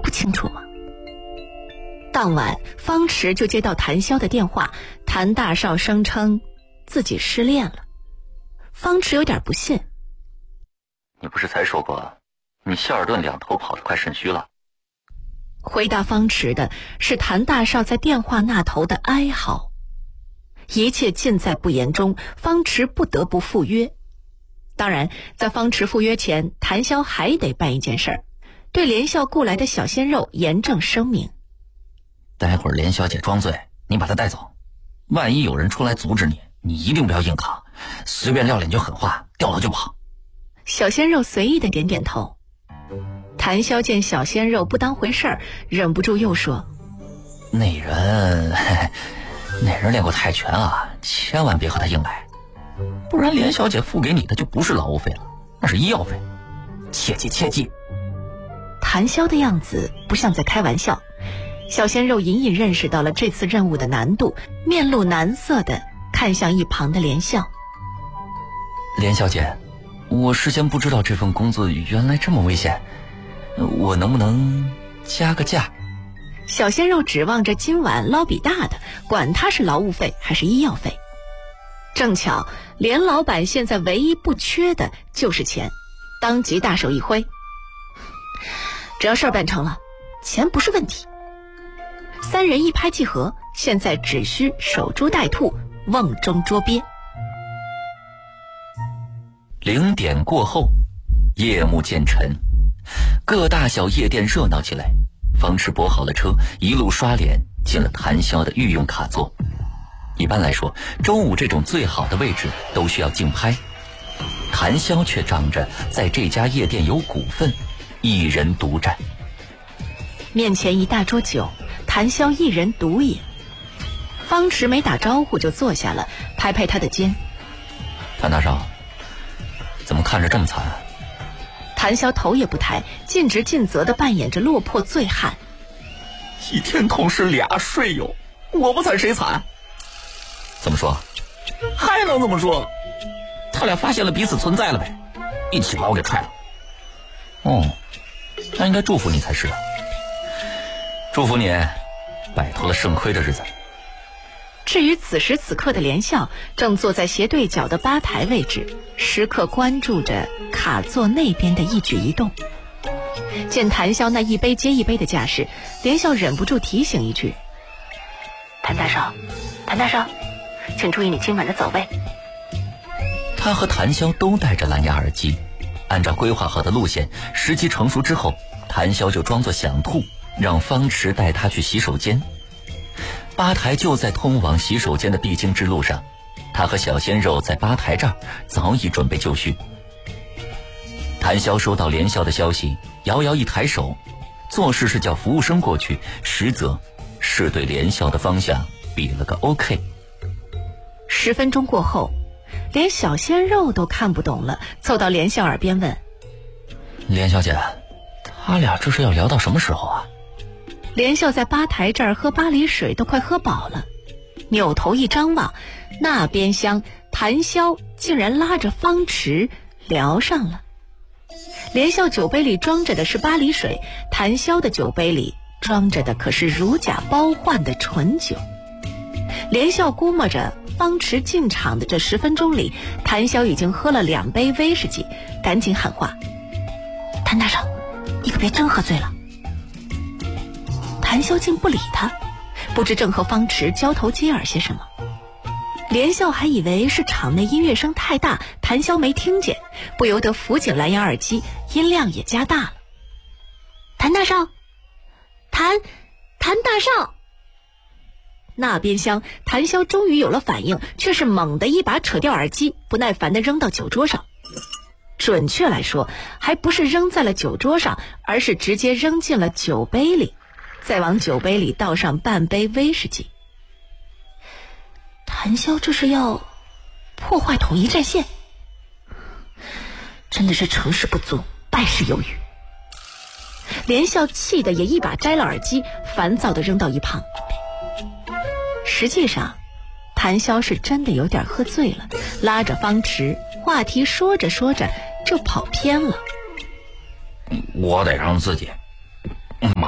不清楚吗？当晚，方池就接到谭潇的电话，谭大少声称自己失恋了。方池有点不信。 你不是才说过，你希尔顿两头跑得快肾虚了？ 回答方池的是谭大少在电话那头的哀嚎。一切尽在不言中，方池不得不赴约。当然，在方池赴约前，谭潇还得办一件事儿，对连笑雇来的小鲜肉严正声明： 待会儿连小姐装醉，你把她带走。万一有人出来阻止你，你一定不要硬扛，随便撂两句狠话，掉头就跑。 小鲜肉随意的点点头。谭潇见小鲜肉不当回事儿，忍不住又说： 那人练过泰拳啊，千万别和他硬来，不然连小姐付给你的就不是劳务费了，那是医药费，切记切记。 谭潇的样子不像在开玩笑，小鲜肉隐隐认识到了这次任务的难度，面露难色的看向一旁的连笑。 连小姐，我事先不知道这份工作原来这么危险，我能不能加个价？ 小鲜肉指望着今晚捞笔大的，管他是劳务费还是医药费。正巧连老板现在唯一不缺的就是钱，当即大手一挥：只要事儿办成了，钱不是问题。三人一拍即合，现在只需守株待兔，瓮中捉鳖。 0点过后，夜幕渐沉，各大小夜店热闹起来。方池泊好了车，一路刷脸进了谭潇的御用卡座。一般来说，周五这种最好的位置都需要竞拍，谭潇却仗着在这家夜店有股份，一人独占。 面前一大桌酒，谭潇一人独饮。方池没打招呼就坐下了，拍拍他的肩： 谭大少，怎么看着这么惨？ 谭潇头也不抬，尽职尽责地扮演着落魄醉汉。 一天同时俩睡友，我不惨谁惨？怎么说？还能怎么说？他俩发现了彼此存在了呗，一起把我给踹了。哦，那应该祝福你才是啊，祝福你摆脱了肾亏的日子。 至于此时此刻的连笑，正坐在斜对角的吧台位置，时刻关注着卡座那边的一举一动。见谭潇那一杯接一杯的架势，连笑忍不住提醒一句：谭大少，谭大少，请注意你今晚的走位。 他和谭潇都戴着蓝牙耳机，按照规划好的路线，时机成熟之后，谭潇就装作想吐，让方池带他去洗手间。吧台就在通往洗手间的必经之路上，他和小鲜肉在吧台这儿早已准备就绪。谭潇收到连笑的消息，摇摇一抬手，做事是叫服务生过去，实则是对连笑的方向比了个 OK。 10分钟过后，连小鲜肉都看不懂了，凑到连笑耳边问： 连小姐，他俩这是要聊到什么时候啊？ 连笑在吧台这儿喝巴黎水都快喝饱了，扭头一张望，那边厢谭潇竟然拉着方池聊上了。连笑酒杯里装着的是巴黎水，谭潇的酒杯里装着的可是如假包换的纯酒。连笑估摸着方池进场的这10分钟里，谭潇已经喝了2杯威士忌，赶紧喊话：谭大少，你可别真喝醉了。谭潇竟不理他，不知正和方池交头接耳些什么。连笑还以为是场内音乐声太大，谭潇没听见，不由得扶紧蓝牙耳机，音量也加大了。谭大少，谭大少。那边厢谭潇终于有了反应，却是猛地一把扯掉耳机，不耐烦地扔到酒桌上。准确来说，还不是扔在了酒桌上，而是直接扔进了酒杯里，再往酒杯里倒上半杯威士忌。谭潇这是要破坏统一战线，真的是成事不足，败事有余。连笑气得也一把摘了耳机，烦躁地扔到一旁。实际上谭潇是真的有点喝醉了，拉着方池话题说着说着就跑偏了。 我得让自己马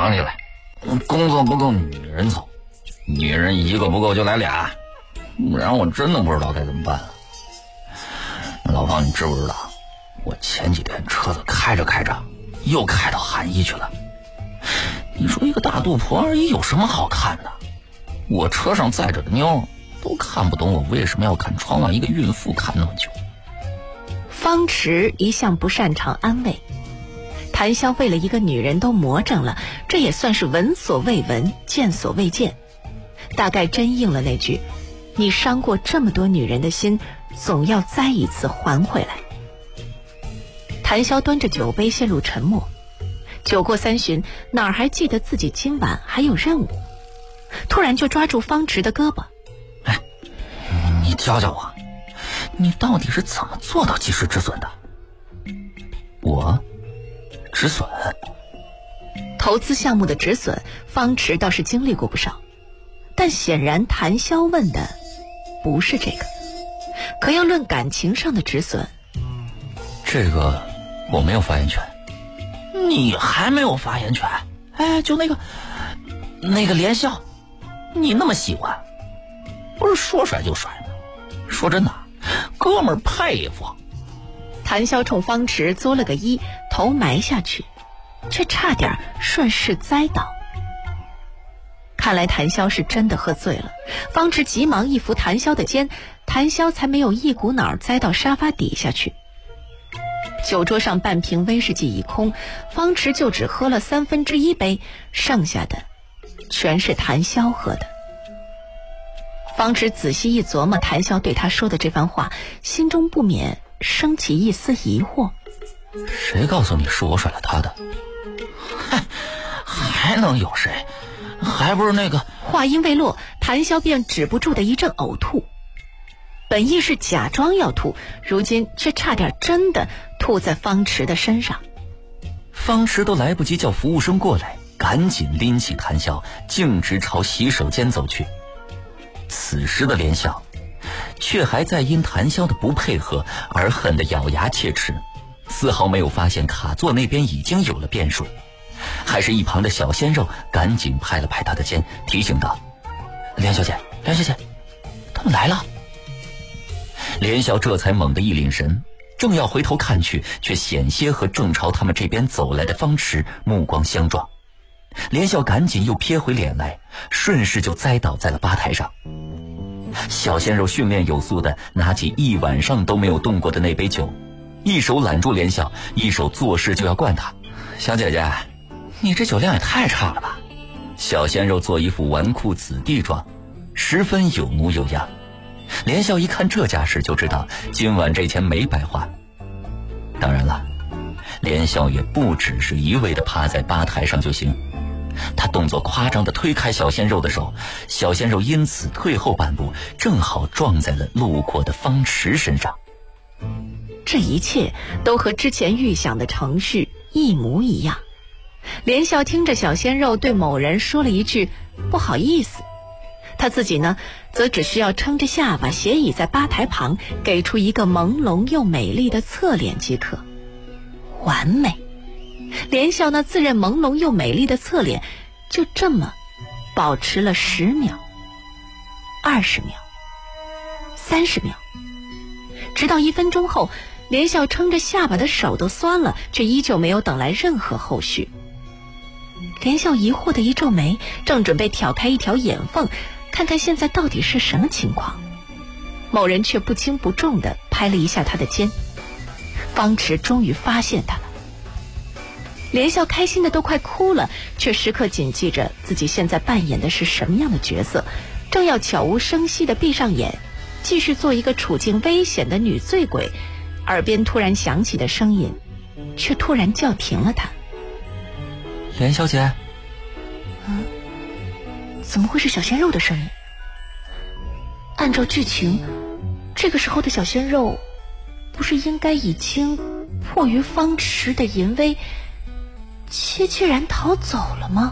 厂里来，工作不够女人凑，女人一个不够就来俩，不然我真的不知道该怎么办了。老方，你知不知道，我前几天车子开着开着又开到韩一去了。你说一个大肚婆而已有什么好看的？我车上载着的妞都看不懂我为什么要看窗外一个孕妇看那么久。 方池一向不擅长安慰，谭潇为了一个女人都魔怔了，这也算是闻所未闻，见所未见。大概真应了那句，你伤过这么多女人的心，总要再一次还回来。谭潇端着酒杯陷入沉默，酒过三巡，哪儿还记得自己今晚还有任务？突然就抓住方池的胳膊， 哎，你教教我，你到底是怎么做到及时止损的？我止损？ 投资项目的止损，方池倒是经历过不少，但显然谭潇问的不是这个。可要论感情上的止损， 这个我没有发言权。你还没有发言权？哎，就那个连笑，你那么喜欢，不是说甩就甩吗？说真的，哥们儿佩服。 谭潇冲方池作了个揖，头埋下去，却差点顺势栽倒。看来谭潇是真的喝醉了，方池急忙一扶谭潇的肩，谭潇才没有一股脑栽到沙发底下去。酒桌上半瓶威士忌已空，方池就只喝了1/3杯，剩下的全是谭潇喝的。方池仔细一琢磨谭潇对他说的这番话，心中不免升起一丝疑惑。 谁告诉你是我甩了他的？嗨，还能有谁？还不是那个…… 话音未落，谭潇便止不住的一阵呕吐。本意是假装要吐，如今却差点真的吐在方池的身上。 方池都来不及叫服务生过来，赶紧拎起谭潇，径直朝洗手间走去。此时的连笑却还在因谭潇的不配合而恨得咬牙切齿，丝毫没有发现卡座那边已经有了变数。还是一旁的小鲜肉赶紧拍了拍他的肩，提醒道：连小姐，他们来了。连笑这才猛地一凛神，正要回头看去，却险些和正朝他们这边走来的方池目光相撞。连笑赶紧又瞥回脸来，顺势就栽倒在了吧台上。小鲜肉训练有素的拿起一晚上都没有动过的那杯酒，一手揽住连笑，一手做事就要灌他。小姐姐，你这酒量也太差了吧。小鲜肉做一副纨绔子弟状，十分有模有样。连笑一看这架势，就知道今晚这钱没白花。当然了，连笑也不只是一味的趴在吧台上就行，他动作夸张地推开小鲜肉的手，小鲜肉因此退后半步，正好撞在了路过的方池身上。 这一切都和之前预想的程序一模一样。连笑听着小鲜肉对某人说了一句不好意思，他自己呢，则只需要撑着下巴斜倚在吧台旁，给出一个朦胧又美丽的侧脸即可。完美。连笑那自认朦胧又美丽的侧脸就这么保持了10秒、20秒、30秒，直到1分钟后，连笑撑着下巴的手都酸了，却依旧没有等来任何后续。连笑疑惑的一皱眉，正准备挑开一条眼缝，看看现在到底是什么情况，某人却不轻不重地拍了一下他的肩。方池终于发现他了。连笑开心的都快哭了，却时刻谨记着自己现在扮演的是什么样的角色，正要悄无声息地闭上眼，继续做一个处境危险的女醉鬼，耳边突然响起的声音却突然叫停了他。 连小姐， 怎么会是小鲜肉的声音？按照剧情，这个时候的小鲜肉不是应该已经迫于方池的淫威凄凄然逃走了吗？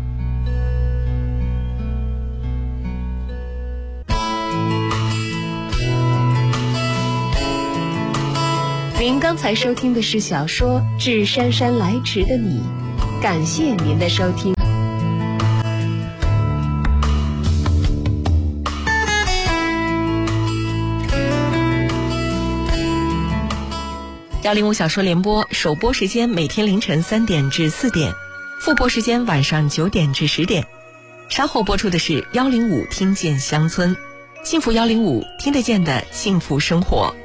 您刚才收听的是小说《致姗姗来迟的你》，感谢您的收听。 105小说联播首播时间每天凌晨3点至4点，复播时间晚上9点至10点。稍后播出的是105听见乡村，幸福105听得见的幸福生活。